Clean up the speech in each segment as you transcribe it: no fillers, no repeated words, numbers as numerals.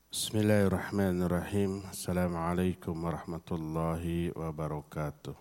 Bismillahirrahmanirrahim. Assalamualaikum warahmatullahi wabarakatuh.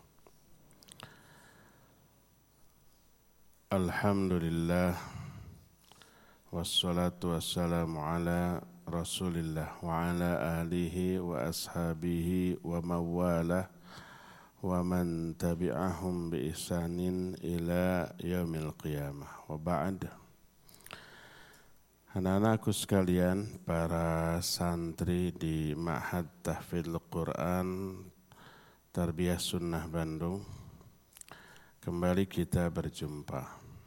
Alhamdulillah. Wassalatu wassalamu ala rasulillah wa ala alihi wa ashabihi wa mawalah wa man tabi'ahum bi ihsanin ila yaumil qiyamah. Wa ba'd. Anak-anakku sekalian, para santri di Ma'had Tahfidz Quran Tarbiyah Sunnah Bandung, kembali kita berjumpa.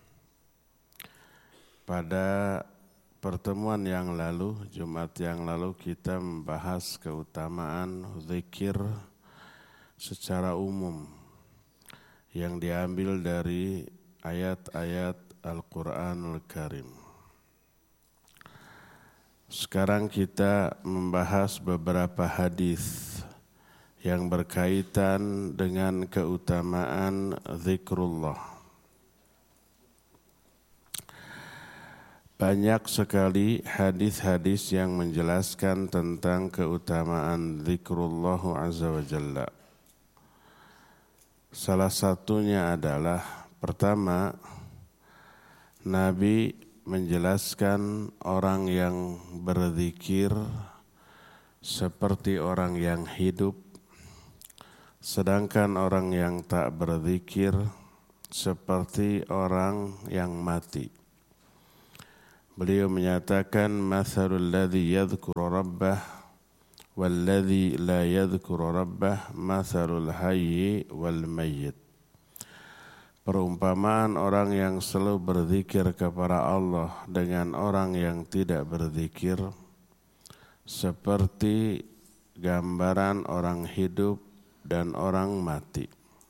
Pada pertemuan yang lalu, Jumat yang lalu, kita membahas keutamaan zikir secara umum yang diambil dari ayat-ayat Al-Quranul Karim. Sekarang kita membahas beberapa hadis yang berkaitan dengan keutamaan zikrullah. Banyak sekali hadis-hadis yang menjelaskan tentang keutamaan zikrullah azza wa jalla. Salah satunya adalah, pertama, Nabi menjelaskan orang yang berzikir seperti orang yang hidup, sedangkan orang yang tak berzikir seperti orang yang mati. Beliau menyatakan, "Mathalul ladzi yadhkuru rabbah wal ladzi la yadhkuru rabbah mathalul hayyi wal mayyit." Perumpamaan orang yang selalu berzikir kepada Allah dengan orang yang tidak berzikir seperti gambaran orang hidup dan orang mati.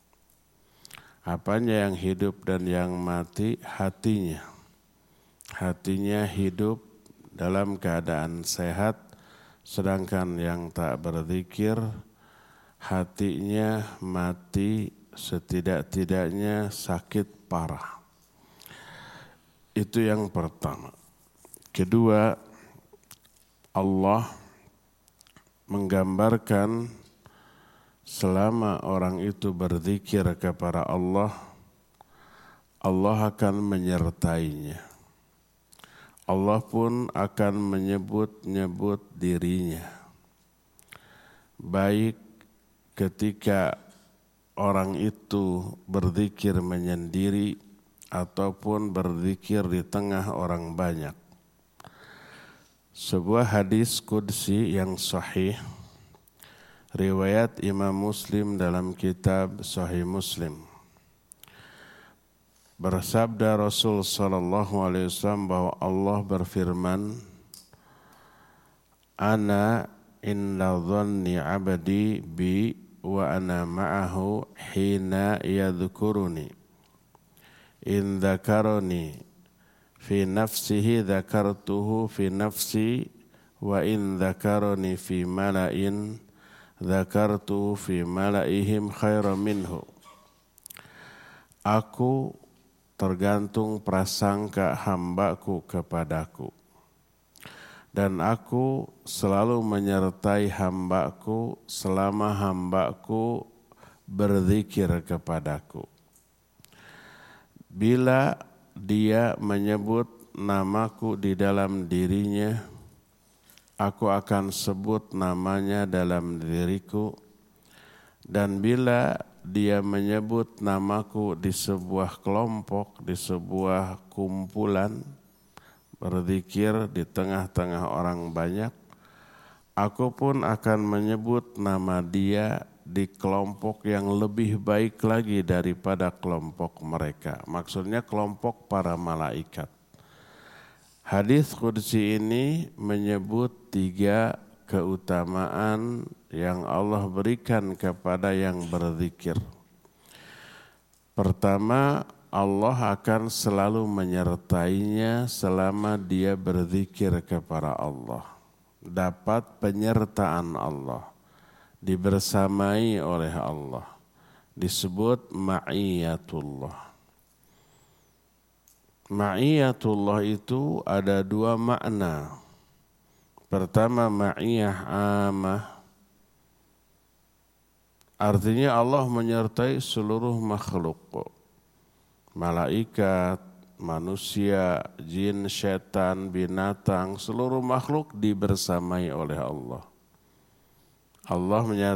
Apanya yang hidup dan yang mati? Hatinya. Hatinya hidup dalam keadaan sehat, sedangkan yang tak berzikir hatinya mati, setidak-tidaknya sakit parah. Itu yang pertama. Kedua, Allah menggambarkan selama orang itu berzikir kepada Allah, Allah akan menyertainya. Allah pun akan menyebut-nyebut dirinya. Baik ketika orang itu berzikir menyendiri ataupun berzikir di tengah orang banyak. Sebuah hadis qudsi yang sahih, riwayat Imam Muslim dalam kitab Sahih Muslim. Bersabda Rasul sallallahu alaihi wasallam bahwa Allah berfirman, "Ana inna dhanni 'abdi bi wa ana ma'ahu hina yadhkuruni. In dzakarani fi nafsihi dzakartuhu fi nafsi wa in dzakarani fi mala'in dzakartuhu fi mala'ihim khairan minhu." Aku tergantung prasangka hambaku kepadaku, dan aku selalu menyertai hambaku selama hambaku berzikir kepadaku. Bila dia menyebut namaku di dalam dirinya, aku akan sebut namanya dalam diriku. Dan bila dia menyebut namaku di sebuah kelompok, di sebuah kumpulan, berzikir di tengah-tengah orang banyak, aku pun akan menyebut nama dia di kelompok yang lebih baik lagi daripada kelompok mereka. Maksudnya kelompok para malaikat. Hadis qudsi ini menyebut 3 keutamaan yang Allah berikan kepada yang berzikir. Pertama, Allah akan selalu menyertainya selama dia berzikir kepada Allah. Dapat penyertaan Allah, dibersamai oleh Allah, disebut ma'iyatullah. Ma'iyatullah itu ada 2 makna. Pertama, ma'iyah amah. Artinya Allah menyertai seluruh makhluk. Malaikat, manusia, jin, setan, binatang, seluruh makhluk dibersamai oleh Allah. Allah